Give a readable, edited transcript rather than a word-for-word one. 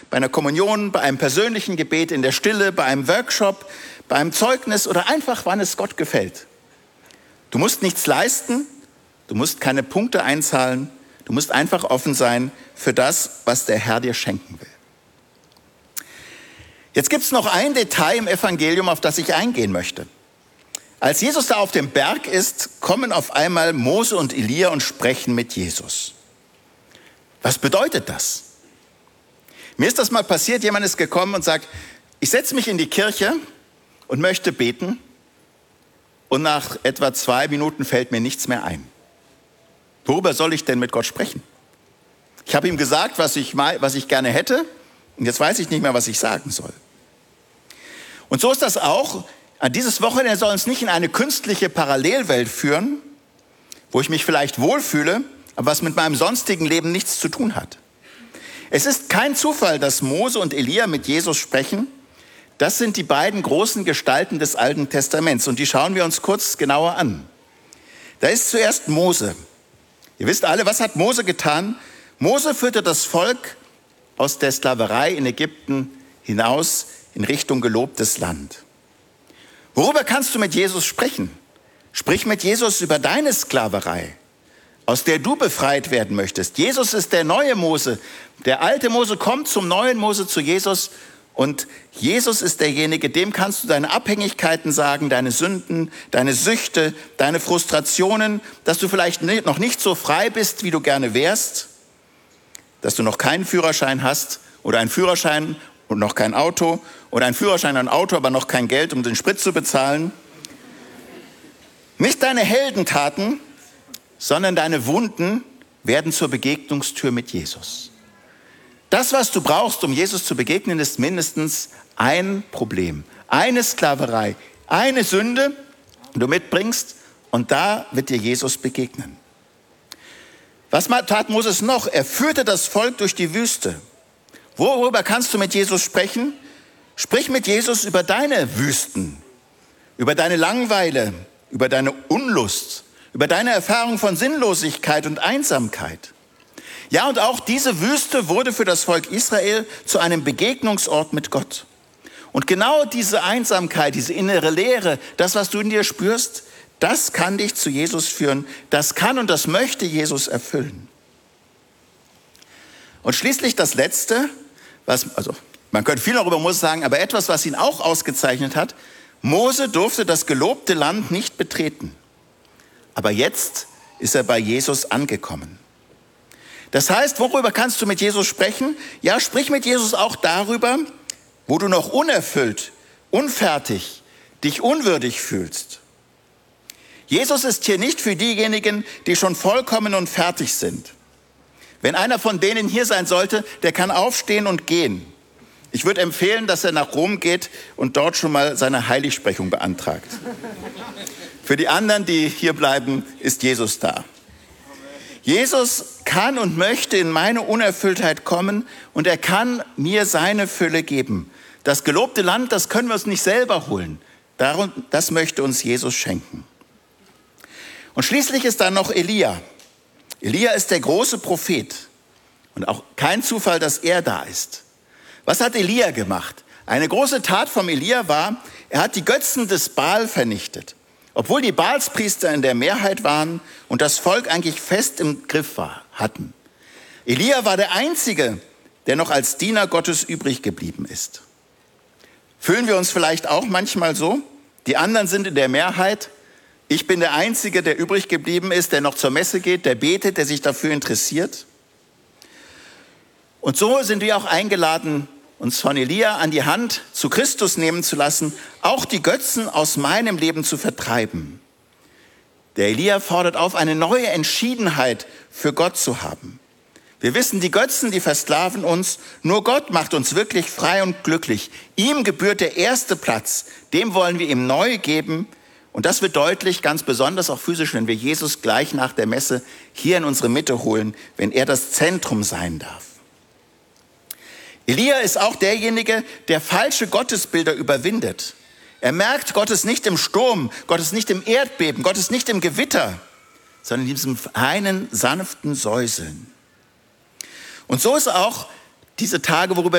bei einer Kommunion, bei einem persönlichen Gebet in der Stille, bei einem Workshop, bei einem Zeugnis oder einfach, wann es Gott gefällt. Du musst nichts leisten, du musst keine Punkte einzahlen, du musst einfach offen sein für das, was der Herr dir schenken will. Jetzt gibt es noch ein Detail im Evangelium, auf das ich eingehen möchte. Als Jesus da auf dem Berg ist, kommen auf einmal Mose und Elia und sprechen mit Jesus. Was bedeutet das? Mir ist das mal passiert, jemand ist gekommen und sagt, ich setze mich in die Kirche und möchte beten und nach etwa 2 Minuten fällt mir nichts mehr ein. Worüber soll ich denn mit Gott sprechen? Ich habe ihm gesagt, was ich gerne hätte und jetzt weiß ich nicht mehr, was ich sagen soll. Und so ist das auch. An dieses Wochenende soll uns nicht in eine künstliche Parallelwelt führen, wo ich mich vielleicht wohlfühle, aber was mit meinem sonstigen Leben nichts zu tun hat. Es ist kein Zufall, dass Mose und Elia mit Jesus sprechen. Das sind die beiden großen Gestalten des Alten Testaments und die schauen wir uns kurz genauer an. Da ist zuerst Mose. Ihr wisst alle, was hat Mose getan? Mose führte das Volk aus der Sklaverei in Ägypten hinaus in Richtung gelobtes Land. Worüber kannst du mit Jesus sprechen? Sprich mit Jesus über deine Sklaverei, aus der du befreit werden möchtest. Jesus ist der neue Mose. Der alte Mose kommt zum neuen Mose, zu Jesus. Und Jesus ist derjenige, dem kannst du deine Abhängigkeiten sagen, deine Sünden, deine Süchte, deine Frustrationen, dass du vielleicht noch nicht so frei bist, wie du gerne wärst, dass du noch keinen Führerschein hast oder einen Führerschein und noch kein Auto oder einen Führerschein und ein Auto, aber noch kein Geld, um den Sprit zu bezahlen. Nicht deine Heldentaten, sondern deine Wunden werden zur Begegnungstür mit Jesus. Das, was du brauchst, um Jesus zu begegnen, ist mindestens ein Problem, eine Sklaverei, eine Sünde, die du mitbringst und da wird dir Jesus begegnen. Was tat Moses noch? Er führte das Volk durch die Wüste. Worüber kannst du mit Jesus sprechen? Sprich mit Jesus über deine Wüsten, über deine Langeweile, über deine Unlust, über deine Erfahrung von Sinnlosigkeit und Einsamkeit. Ja, und auch diese Wüste wurde für das Volk Israel zu einem Begegnungsort mit Gott. Und genau diese Einsamkeit, diese innere Leere, das, was du in dir spürst, das kann dich zu Jesus führen. Das kann und das möchte Jesus erfüllen. Und schließlich das Letzte, man könnte viel noch über Mose sagen, aber etwas, was ihn auch ausgezeichnet hat, Mose durfte das gelobte Land nicht betreten. Aber jetzt ist er bei Jesus angekommen. Das heißt, worüber kannst du mit Jesus sprechen? Ja, sprich mit Jesus auch darüber, wo du noch unerfüllt, unfertig, dich unwürdig fühlst. Jesus ist hier nicht für diejenigen, die schon vollkommen und fertig sind. Wenn einer von denen hier sein sollte, der kann aufstehen und gehen. Ich würde empfehlen, dass er nach Rom geht und dort schon mal seine Heiligsprechung beantragt. Für die anderen, die hier bleiben, ist Jesus da. Jesus kann und möchte in meine Unerfülltheit kommen und er kann mir seine Fülle geben. Das gelobte Land, das können wir uns nicht selber holen. Das möchte uns Jesus schenken. Und schließlich ist da noch Elia. Elia ist der große Prophet und auch kein Zufall, dass er da ist. Was hat Elia gemacht? Eine große Tat von Elia war, er hat die Götzen des Baal vernichtet. Obwohl die Baalspriester in der Mehrheit waren und das Volk eigentlich fest im Griff hatten. Elia war der Einzige, der noch als Diener Gottes übrig geblieben ist. Fühlen wir uns vielleicht auch manchmal so? Die anderen sind in der Mehrheit. Ich bin der Einzige, der übrig geblieben ist, der noch zur Messe geht, der betet, der sich dafür interessiert. Und so sind wir auch eingeladen, uns von Elia an die Hand zu Christus nehmen zu lassen, auch die Götzen aus meinem Leben zu vertreiben. Der Elia fordert auf, eine neue Entschiedenheit für Gott zu haben. Wir wissen, die Götzen, die versklaven uns. Nur Gott macht uns wirklich frei und glücklich. Ihm gebührt der erste Platz. Dem wollen wir ihm neu geben. Und das wird deutlich, ganz besonders auch physisch, wenn wir Jesus gleich nach der Messe hier in unsere Mitte holen, wenn er das Zentrum sein darf. Elia ist auch derjenige, der falsche Gottesbilder überwindet. Er merkt, Gott ist nicht im Sturm, Gott ist nicht im Erdbeben, Gott ist nicht im Gewitter, sondern in diesem feinen, sanften Säuseln. Und so ist auch diese Tage, worüber